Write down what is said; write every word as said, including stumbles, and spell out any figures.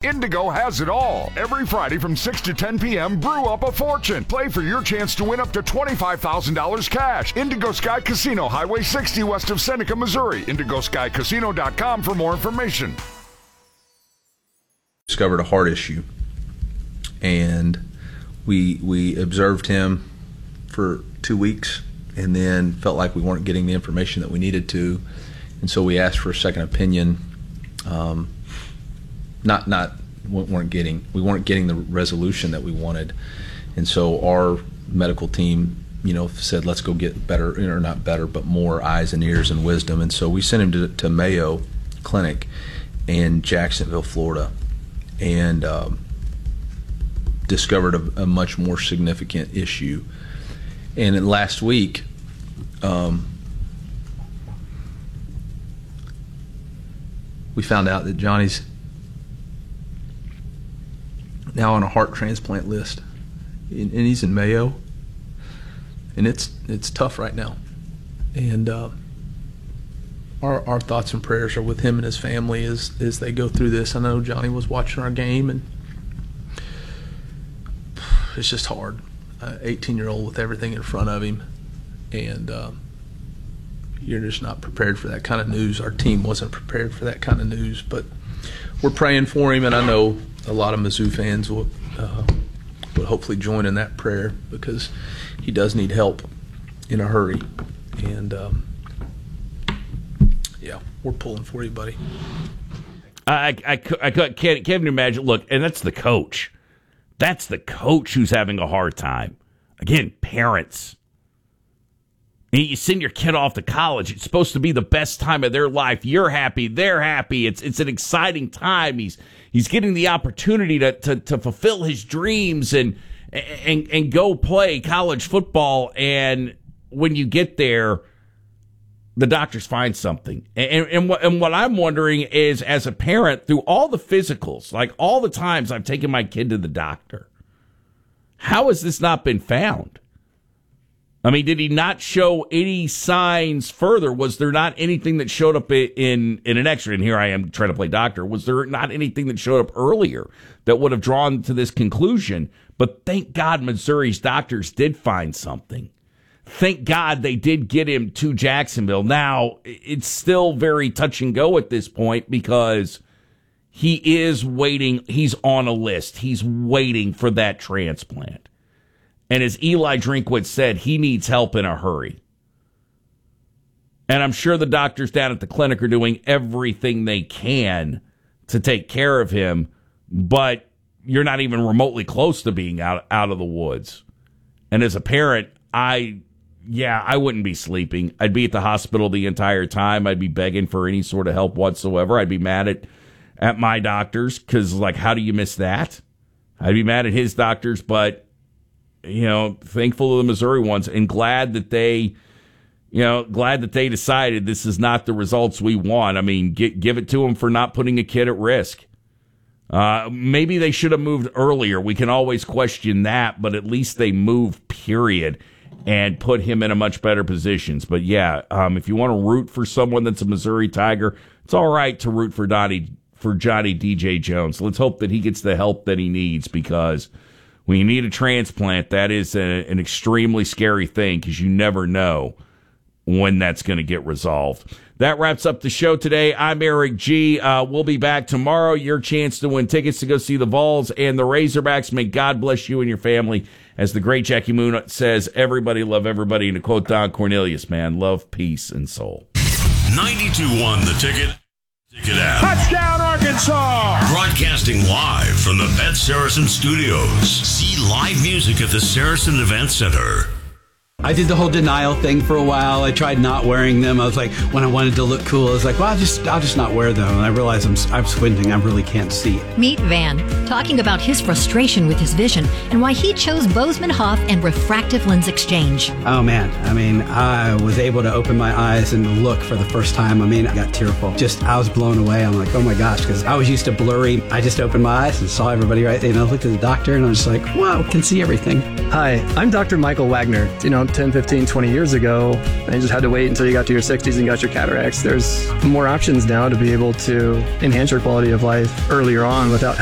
Indigo has it all. Every Friday from six to ten p.m., brew up a fortune. Play for your chance to win up to twenty-five thousand dollars cash. Indigo Sky Casino, Highway sixty west of Seneca, Missouri. indigo sky casino dot com for more information. Discovered a heart issue, and we we observed him for two weeks and then felt like we weren't getting the information that we needed to, and so we asked for a second opinion. Um, not not weren't getting we weren't getting the resolution that we wanted, and so our medical team, you know, said let's go get better, or not better, but more eyes and ears and wisdom, and so we sent him to, to Mayo Clinic in Jacksonville, Florida, and um, discovered a, a much more significant issue. And then last week, um, we found out that Johnny's now on a heart transplant list, and, and he's in Mayo, and it's it's tough right now. And uh, our our thoughts and prayers are with him and his family as as they go through this. I know Johnny was watching our game, and it's just hard. Uh, eighteen-year-old with everything in front of him, and um, you're just not prepared for that kind of news. Our team wasn't prepared for that kind of news, but we're praying for him, and I know a lot of Mizzou fans will uh, will hopefully join in that prayer, because he does need help in a hurry. And um, yeah, we're pulling for you, buddy. I, I, I can't, can't even imagine. Look, and that's the coach. That's the coach who's having a hard time. Again, parents. You send your kid off to college. It's supposed to be the best time of their life. You're happy. They're happy. It's it's an exciting time. He's he's getting the opportunity to to, to fulfill his dreams and, and and go play college football. And when you get there, the doctors find something. And, and, what, and what I'm wondering is, as a parent, through all the physicals, like all the times I've taken my kid to the doctor, how has this not been found? I mean, did he not show any signs further? Was there not anything that showed up in, in an X-ray? And here I am trying to play doctor. Was there not anything that showed up earlier that would have drawn to this conclusion? But thank God Missouri's doctors did find something. Thank God they did get him to Jacksonville. Now, it's still very touch and go at this point, because he is waiting. He's on a list. He's waiting for that transplant. And as Eli Drinkwitz said, he needs help in a hurry. And I'm sure the doctors down at the clinic are doing everything they can to take care of him, but you're not even remotely close to being out, out of the woods. And as a parent, I... Yeah, I wouldn't be sleeping. I'd be at the hospital the entire time. I'd be begging for any sort of help whatsoever. I'd be mad at, at my doctors, because, like, how do you miss that? I'd be mad at his doctors, but, you know, thankful of the Missouri ones, and glad that they, you know, glad that they decided this is not the results we want. I mean, get, give it to them for not putting a kid at risk. Uh, maybe they should have moved earlier. We can always question that, but at least they moved, period, and put him in a much better positions. But yeah, um, if you want to root for someone that's a Missouri Tiger, it's all right to root for Donnie, for Johnny D J Jones. Let's hope that he gets the help that he needs, because when you need a transplant, that is a, an extremely scary thing, because you never know when that's going to get resolved. That wraps up the show today. I'm Eric G. Uh, we'll be back tomorrow. Your chance to win tickets to go see the Vols and the Razorbacks. May God bless you and your family. As the great Jackie Moon says, everybody love everybody. And to quote Don Cornelius, man, love, peace, and soul. ninety-two point one The Ticket. Ticket app. Touchdown, Arkansas! Broadcasting live from the Bet Saracen Studios. See live music at the Saracen Event Center. I did the whole denial thing for a while. I tried not wearing them. I was like, when I wanted to look cool, I was like, well, I'll just, I'll just not wear them. And I realized I'm, I'm squinting. I really can't see. Meet Van, talking about his frustration with his vision and why he chose Bozeman Hoff and refractive lens exchange. Oh, man. I mean, I was able to open my eyes and look for the first time. I mean, I got tearful. Just, I was blown away. I'm like, oh, my gosh, because I was used to blurry. I just opened my eyes and saw everybody right there. And I looked at the doctor, and I was just like, wow, can see everything. Hi, I'm Doctor Michael Wagner. You know, ten, fifteen, twenty years ago, and you just had to wait until you got to your sixties and got your cataracts. There's more options now to be able to enhance your quality of life earlier on without